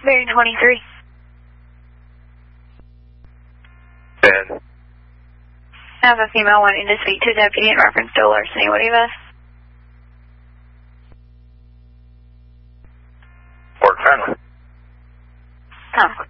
Bearing 23. Ben. I have a female wanting to speak to a deputy in reference to a larceny. What do you have? Port friendly. Oh.